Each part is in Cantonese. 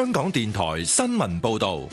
香港電台新聞報道。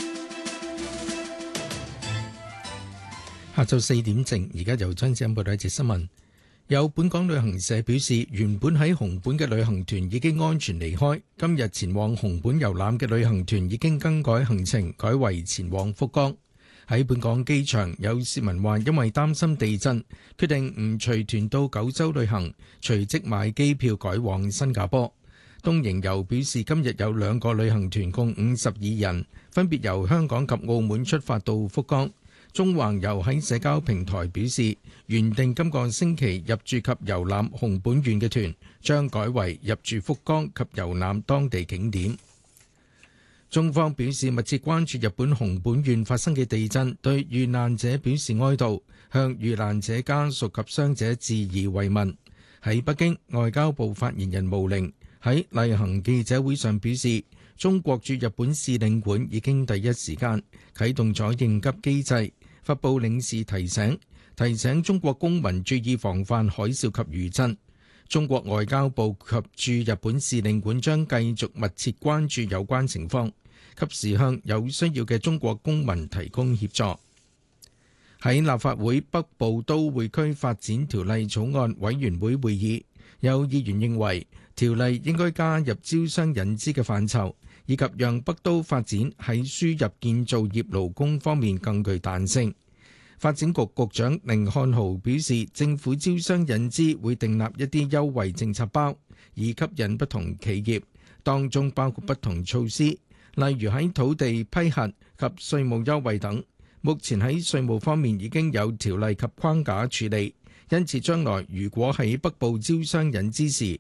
下晝4點正，而家由張子欣報道一節新聞。有本港旅行社表示，原本喺紅本嘅旅行團已經安全離開，今日前往紅本遊覽嘅旅行團已經更改行程，改為前往福岡。喺本港機場，有市民話因為擔心地震，決定唔隨團到九州旅行，隨即買機票改往新加坡。東瀛遊表示，今日有2個旅行團共52人，分別由香港及澳門出發到福岡。中環遊喺社交平台表示，原定今個星期入住及遊覽紅本縣嘅團，將改為入住福岡及遊覽當地景點。中方表示密切關注日本紅本縣發生嘅地震，對遇難者表示哀悼，向遇難者家屬及傷者致以慰問。喺北京，外交部發言人毛寧喺例行記者會上表示，中國駐日本使領館已經第一時間啟動咗應急機制，發布領事提醒中國公民注意防範海嘯及餘震。中國外交部及駐日本使領館將繼續密切關注有關情況，及時向有需要嘅中國公民提供協助。喺立法會北部都會區發展條例草案委員會會議，有議員認為條例應該加入招商引資嘅範疇，以及讓北都發展喺輸入建造業勞工方面更具彈性。發展局局長甯漢豪表示，政府招商引資會訂立一啲優惠政策包，以吸引不同企業，當中包括不同措施，例如喺土地批核及稅務優惠等。目前喺稅務方面已經有條例及框架處理，因此將來如果喺北部招商引資時，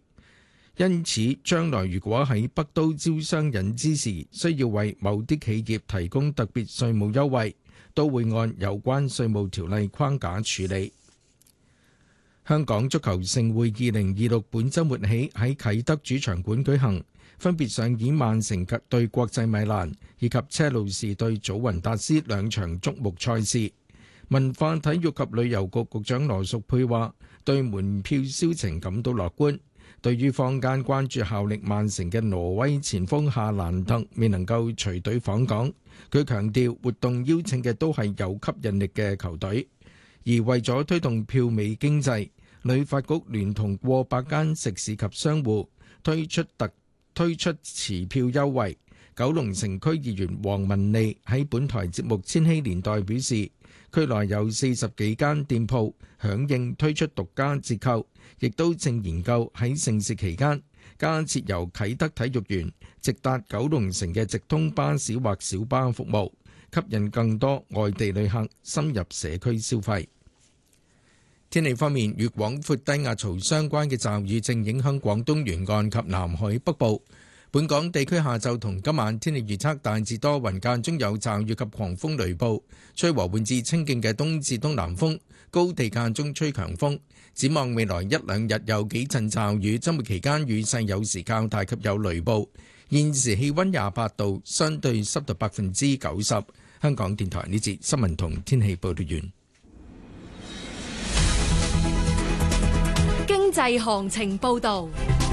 北都招商引資時需要為某啲企業提供特別稅務優惠，都會按有關稅務條例框架處理。香港足球盛會2026本週末起喺啟德主場館舉行，分別上演曼城對國際米蘭以及車路士對祖雲達斯2場矚目賽事。文化體育及旅遊局局長羅淑佩話，對門票銷情感到樂觀。對於坊間關注效力曼城嘅挪威前鋒夏蘭特未能夠隨隊訪港，佢強調活動邀請嘅都係有吸引力嘅球隊，而為咗推動票尾經濟，旅發局聯同過百間食肆及商戶推出持票優惠。九龍城區議員黃文利喺本台節目《千禧年代》表示，區內有40幾間店鋪響應推出獨家折扣，亦都正研究喺盛事期間加設由啟德體育園直達九龍城嘅直通巴士或小巴服務，吸引更多外地旅客深入社區消費。天氣方面，與廣闊低壓槽相關嘅驟雨正影響廣東沿岸及南海北部。本港地區下晝同今晚天氣預測大致多雲，間中有驟雨及狂風雷暴，吹和緩至清勁嘅東至東南風，高地間中吹強風。展望未來1-2日有幾陣驟雨，週末期間雨勢有時較大及有雷暴。現時氣溫28度，相對濕度90%。香港電台呢節新聞同天氣報道完。 經濟行情報道。